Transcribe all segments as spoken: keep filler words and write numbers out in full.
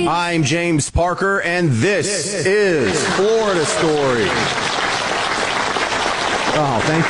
I'm James Parker, and this, this is Florida Story. Oh, thank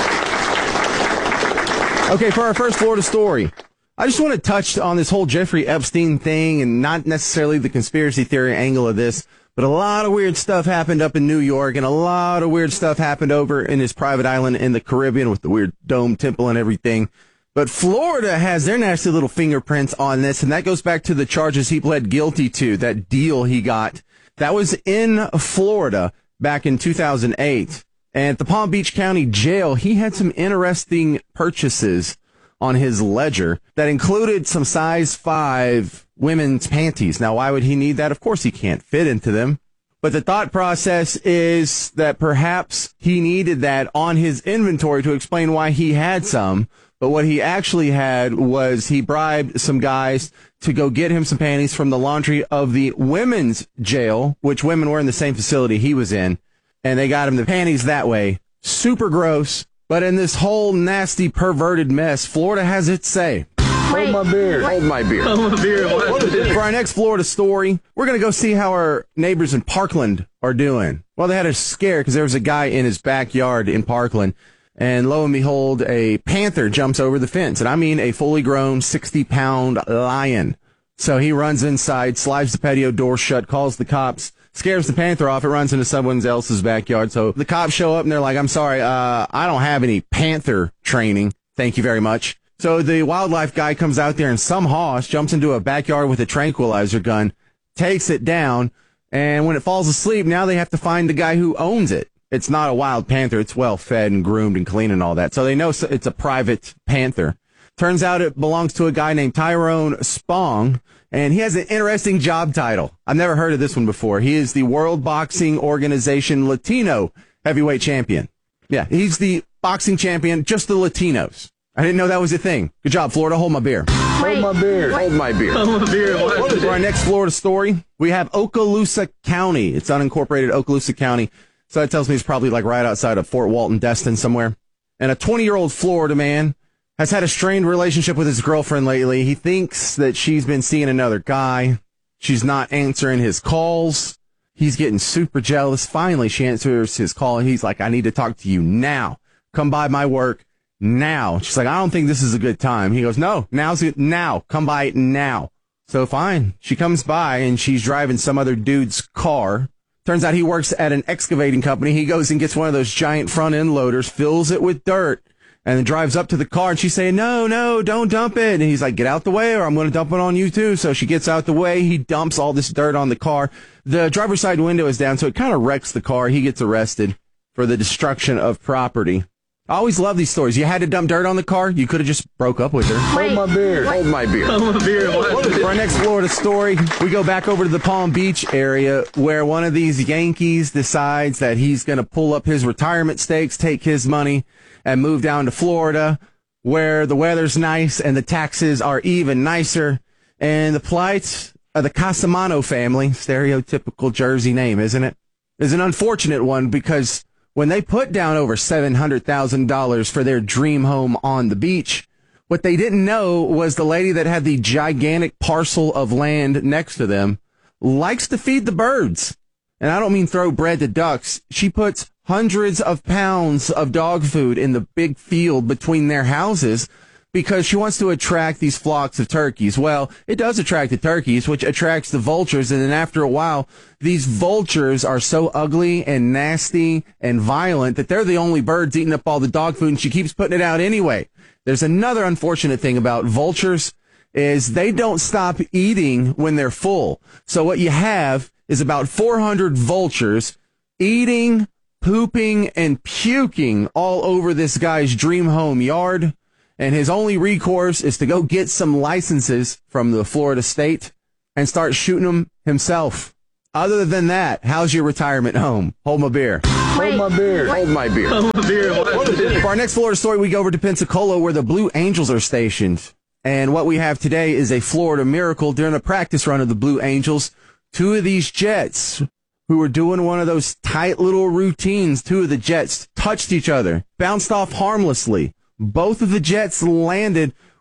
you. Okay, for our first Florida story, I just want to touch on this whole Jeffrey Epstein thing, and not necessarily the conspiracy theory angle of this, but a lot of weird stuff happened up in New York, and a lot of weird stuff happened over in his private island in the Caribbean with the weird dome temple and everything. But Florida has their nasty little fingerprints on this, and that goes back to the charges he pled guilty to, that deal he got. That was in Florida back in two thousand eight. And at the Palm Beach County Jail, he had some interesting purchases on his ledger that included some size five women's panties. Now, why would he need that? Of course, he can't fit into them. But the thought process is that perhaps he needed that on his inventory to explain why he had some. But what he actually had was he bribed some guys to go get him some panties from the laundry of the women's jail, which women were in the same facility he was in. And they got him the panties that way. Super gross. But in this whole nasty, perverted mess, Florida has its say. Wait, Hold my beer. Hold my beer. Hold my beer. For our next Florida story, we're going to go see how our neighbors in Parkland are doing. Well, they had a scare because there was a guy in his backyard in Parkland. And lo and behold, a panther jumps over the fence. And I mean a fully grown sixty pound lion. So he runs inside, slides the patio door shut, calls the cops, scares the panther off. It runs into someone else's backyard. So the cops show up and they're like, I'm sorry, uh, I don't have any panther training. Thank you very much. So the wildlife guy comes out there and some hoss jumps into a backyard with a tranquilizer gun, takes it down. And when it falls asleep, now they have to find the guy who owns it. It's not a wild panther. It's well fed and groomed and clean and all that. So they know it's a private panther. Turns out it belongs to a guy named Tyrone Spong, and he has an interesting job title. I've never heard of this one before. He is the World Boxing Organization Latino heavyweight champion. Yeah, he's the boxing champion, just the Latinos. I didn't know that was a thing. Good job, Florida. Hold my beer. Hold my beer. Hold my beer. Hold my beer. For our next Florida story, we have Okaloosa County. It's unincorporated Okaloosa County. So that tells me it's probably like right outside of Fort Walton, Destin somewhere. And a twenty-year-old Florida man has had a strained relationship with his girlfriend lately. He thinks that she's been seeing another guy. She's not answering his calls. He's getting super jealous. Finally, she answers his call, and he's like, I need to talk to you now. Come by my work now. She's like, I don't think this is a good time. He goes, no, now's it. Now. Come by it now. So fine. She comes by, and she's driving some other dude's car. Turns out he works at an excavating company. He goes and gets one of those giant front end loaders, fills it with dirt, and then drives up to the car. And she's saying, no, no, don't dump it. And he's like, get out the way or I'm going to dump it on you too. So she gets out the way. He dumps all this dirt on the car. The driver's side window is down, so it kind of wrecks the car. He gets arrested for the destruction of property. I always love these stories. You had to dump dirt on the car. You could have just broke up with her. Hold my beer. Hold my beer. Hold my beer. For our next Florida story, we go back over to the Palm Beach area where one of these Yankees decides that he's going to pull up his retirement stakes, take his money, and move down to Florida where the weather's nice and the taxes are even nicer. And the plight of the Casamano family, stereotypical Jersey name, isn't it, is an unfortunate one because when they put down over seven hundred thousand dollars for their dream home on the beach, what they didn't know was the lady that had the gigantic parcel of land next to them likes to feed the birds. And I don't mean throw bread to ducks. She puts hundreds of pounds of dog food in the big field between their houses because she wants to attract these flocks of turkeys. Well, it does attract the turkeys, which attracts the vultures. And then after a while, these vultures are so ugly and nasty and violent that they're the only birds eating up all the dog food, and she keeps putting it out anyway. There's another unfortunate thing about vultures is they don't stop eating when they're full. So what you have is about four hundred vultures eating, pooping, and puking all over this guy's dream home yard. And his only recourse is to go get some licenses from the Florida state and start shooting them himself. Other than that, how's your retirement home? Hold my beer. Hold my beer. Hold my beer. Hold my beer. For our next Florida story, we go over to Pensacola where the Blue Angels are stationed. And what we have today is a Florida miracle. During a practice run of the Blue Angels, two of these jets who were doing one of those tight little routines, two of the jets touched each other, bounced off harmlessly. Both of the jets landed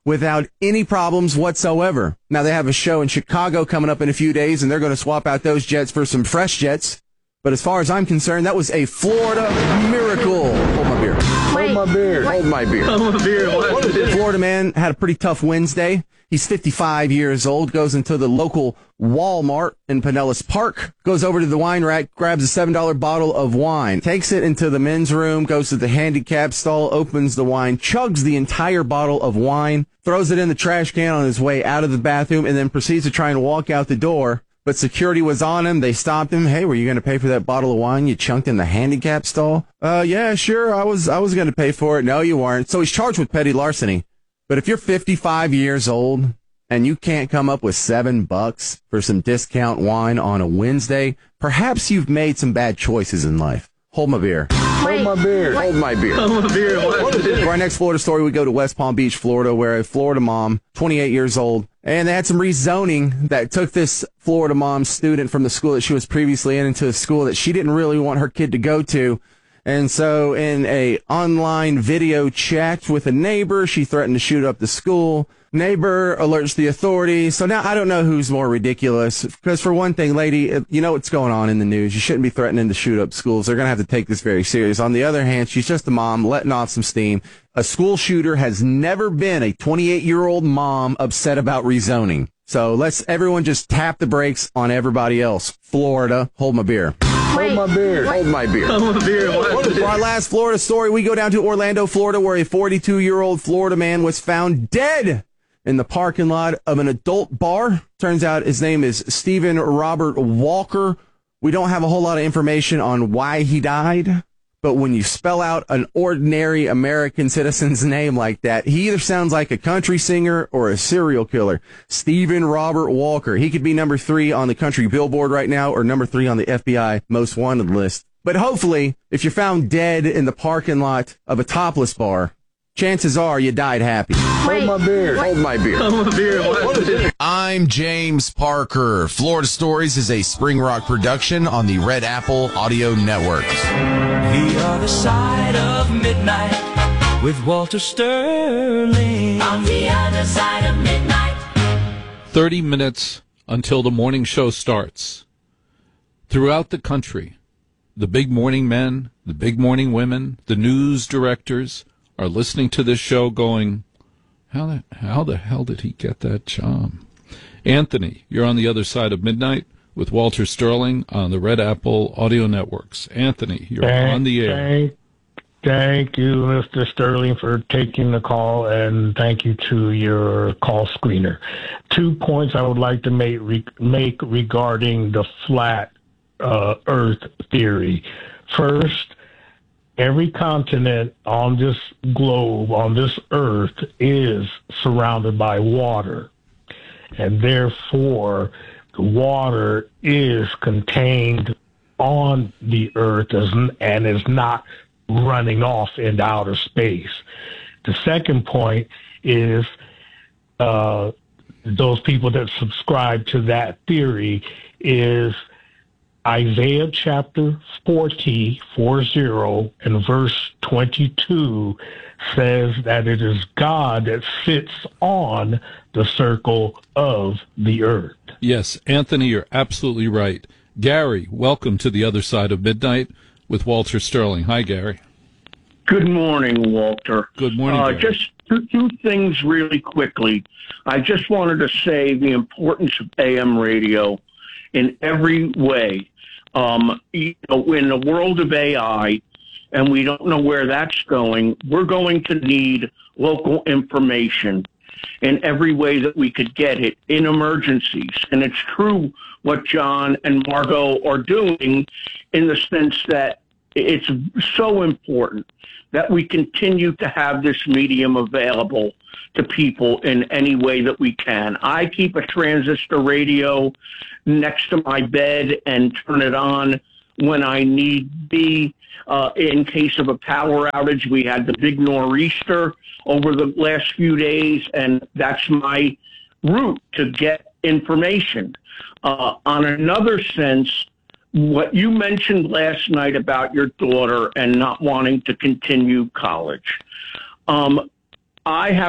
without any problems whatsoever. Now, they have a show in Chicago coming up in a few days, and they're going to swap out those jets for some fresh jets. But as far as I'm concerned, that was a Florida miracle. Hold my beer. Hold my beer. Hold my beer. Hold my beer. What? Florida man had a pretty tough Wednesday. He's fifty-five years old, goes into the local Walmart in Pinellas Park, goes over to the wine rack, grabs a seven dollar bottle of wine, takes it into the men's room, goes to the handicap stall, opens the wine, chugs the entire bottle of wine, throws it in the trash can on his way out of the bathroom, and then proceeds to try and walk out the door. But security was on him. They stopped him. Hey, were you going to pay for that bottle of wine you chunked in the handicap stall? Uh, yeah, sure. I was, I was going to pay for it. No, you weren't. So he's charged with petty larceny. But if you're fifty-five years old and you can't come up with seven bucks for some discount wine on a Wednesday, perhaps you've made some bad choices in life. Hold my beer. Hold my beer. Hold my beer. Hold my beer. What? For our next Florida story, we go to West Palm Beach, Florida, where a Florida mom, twenty-eight years old, and they had some rezoning that took this Florida mom student from the school that she was previously in into a school that she didn't really want her kid to go to. And so in a online video chat with a neighbor, she threatened to shoot up the school. Neighbor alerts the authorities. So now I don't know who's more ridiculous. Because for one thing, lady, you know what's going on in the news. You shouldn't be threatening to shoot up schools. They're going to have to take this very serious. On the other hand, she's just a mom letting off some steam. A school shooter has never been a twenty-eight-year-old mom upset about rezoning. So let's everyone just tap the brakes on everybody else. Florida, hold my beer. Hold my beer. Hold my beer. Hold my beer. What? For our last Florida story, we go down to Orlando, Florida, where a forty-two-year-old Florida man was found dead in the parking lot of an adult bar. Turns out his name is Stephen Robert Walker. We don't have a whole lot of information on why he died, but when you spell out an ordinary American citizen's name like that, he either sounds like a country singer or a serial killer. Stephen Robert Walker. He could be number three on the country billboard right now or number three on the F B I most wanted list. But hopefully, if you're found dead in the parking lot of a topless bar, chances are you died happy. Hold my beer. Hold my beer. Hold my beer. What? I'm James Parker. Florida Stories is a Spring Rock production on the Red Apple Audio Network. The other side of midnight with Walter Sterling. On the other side of midnight. thirty minutes until the morning show starts. Throughout the country, the big morning men, the big morning women, the news directors are listening to this show going, how the, how the hell did he get that job? Anthony, you're on the other side of midnight with Walter Sterling on the Red Apple Audio Networks. Anthony, you're thank, on the air. Thank, thank you, Mister Sterling, for taking the call, and thank you to your call screener. Two points I would like to make, re, make regarding the flat uh, Earth theory. First, every continent on this globe, on this Earth, is surrounded by water. And therefore, the water is contained on the Earth and is not running off into outer space. The second point is uh, those people that subscribe to that theory is Isaiah chapter forty, forty, and verse twenty-two says that it is God that sits on the circle of the earth. Yes, Anthony, you're absolutely right. Gary, welcome to the other side of midnight with Walter Sterling. Hi, Gary. Good morning, Walter. Good morning, Uh, Gary. just two, two things really quickly. I just wanted to say the importance of A M radio in every way. Um, you know, in the world of A I, and we don't know where that's going, we're going to need local information in every way that we could get it in emergencies. And it's true what John and Margot are doing in the sense that it's so important that we continue to have this medium available to people in any way that we can. I keep a transistor radio next to my bed and turn it on when I need be. Uh, in case of a power outage, we had the big nor'easter over the last few days, and that's my route to get information. Uh, on another sense, what you mentioned last night about your daughter and not wanting to continue college. Um, I have a,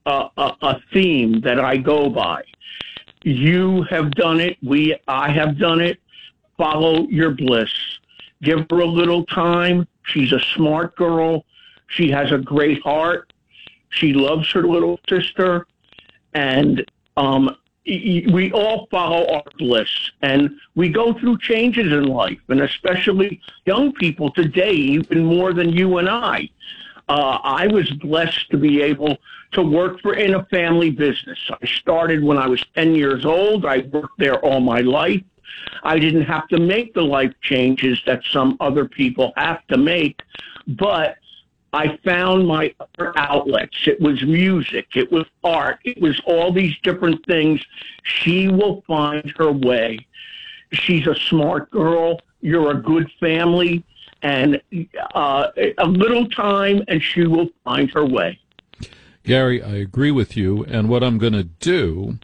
a, a, a theme that I go by. You have done it. We, I have done it. Follow your bliss. Give her a little time. She's a smart girl. She has a great heart. She loves her little sister. And um, we all follow our bliss. And we go through changes in life, and especially young people today, even more than you and I. Uh, I was blessed to be able to work for in a family business. I started when I was ten years old. I worked there all my life. I didn't have to make the life changes that some other people have to make, but I found my other outlets. It was music. It was art. It was all these different things. She will find her way. She's a smart girl. You're a good family. And uh, a little time, and she will find her way. Gary, I agree with you. And what I'm going to do,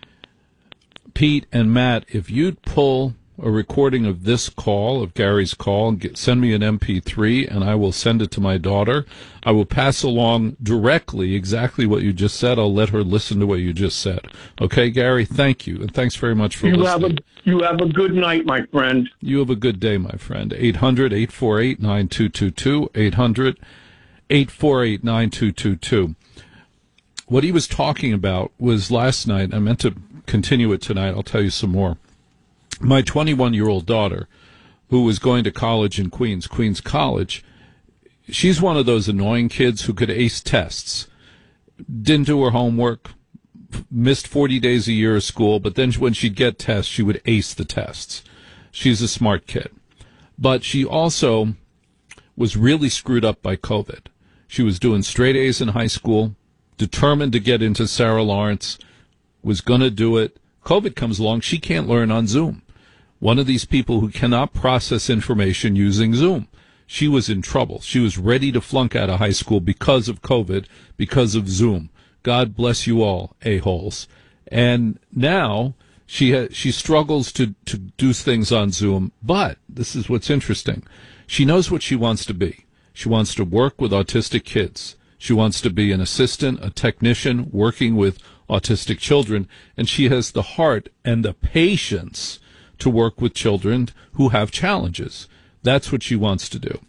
Pete and Matt, if you'd pull a recording of this call, of Gary's call, and get, send me an M P three, and I will send it to my daughter. I will pass along directly exactly what you just said. I'll let her listen to what you just said. Okay, Gary, thank you. And thanks very much for you listening. Have a, you have a good night, my friend. You have a good day, my friend. eight hundred, eight four eight, nine two two two, eight hundred, eight four eight, nine two two two. What he was talking about was last night. I meant to continue it tonight. I'll tell you some more. My twenty-one-year-old daughter, who was going to college in Queens, Queens College, she's one of those annoying kids who could ace tests. Didn't do her homework, missed forty days a year of school, but then when she'd get tests, she would ace the tests. She's a smart kid. But she also was really screwed up by COVID. She was doing straight A's in high school, determined to get into Sarah Lawrence, was going to do it. COVID comes along, she can't learn on Zoom. One of these people who cannot process information using Zoom. She was in trouble. She was ready to flunk out of high school because of COVID, because of Zoom. God bless you all, a-holes. And now she ha- she struggles to, to do things on Zoom, but this is what's interesting. She knows what she wants to be. She wants to work with autistic kids. She wants to be an assistant, a technician, working with autistic children, and she has the heart and the patience to work with children who have challenges. That's what she wants to do.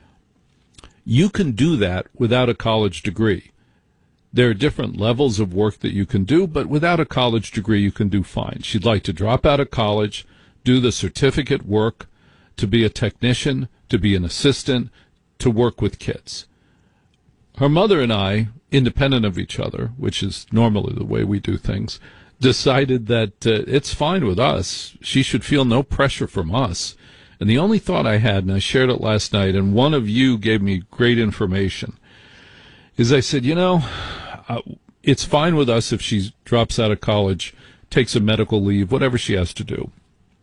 You can do that without a college degree. There are different levels of work that you can do, but without a college degree, you can do fine. She'd like to drop out of college, do the certificate work, to be a technician, to be an assistant, to work with kids. Her mother and I, independent of each other, which is normally the way we do things, decided that uh, it's fine with us. She should feel no pressure from us. And the only thought I had, and I shared it last night, and one of you gave me great information, is I said, you know, uh, it's fine with us if she drops out of college, takes a medical leave, whatever she has to do.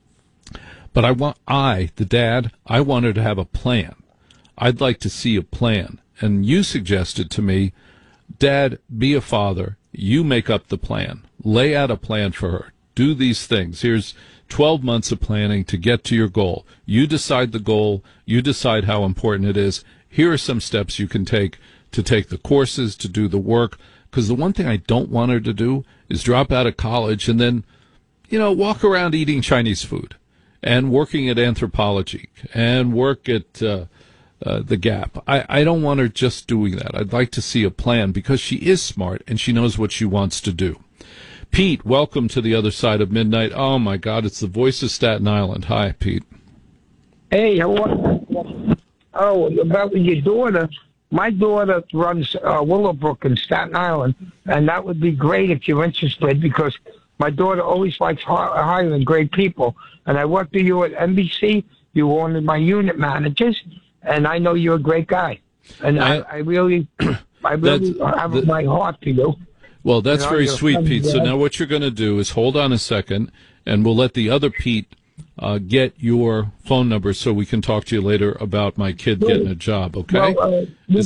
But I want, I, the dad, I want her to have a plan. I'd like to see a plan. And you suggested to me, Dad, be a father. You make up the plan. Lay out a plan for her. Do these things. Here's twelve months of planning to get to your goal. You decide the goal. You decide how important it is. Here are some steps you can take to take the courses, to do the work. Because the one thing I don't want her to do is drop out of college and then, you know, walk around eating Chinese food and working at Anthropology and work at uh, uh, the Gap. I, I don't want her just doing that. I'd like to see a plan because she is smart and she knows what she wants to do. Pete, welcome to the other side of midnight. Oh, my God, it's the voice of Staten Island. Hi, Pete. Hey, how are you? Oh, about your daughter. My daughter runs uh, Willowbrook in Staten Island, and that would be great if you're interested because my daughter always likes hiring great people. And I worked with you at N B C. You were one of my unit managers, and I know you're a great guy. And I, I, I really, I really have the, my heart for you. Well, that's you know, very sweet, Pete. So now what you're going to do is hold on a second, and we'll let the other Pete uh, get your phone number so we can talk to you later about my kid getting a job, okay? Well, uh,